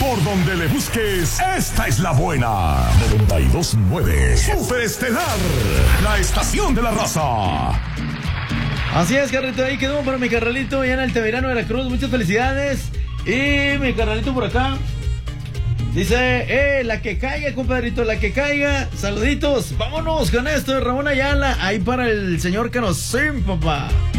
Por donde le busques, esta es la buena. 92.9 Superestelar, la estación de la raza. Así es, carnalito, ahí quedó para mi carnalito allá en Altamirano de la Cruz. Muchas felicidades. Y mi carnalito por acá dice, la que caiga, compadrito, la que caiga. Saluditos, vámonos con esto de Ramón Ayala. Ahí para el señor Canocín, papá.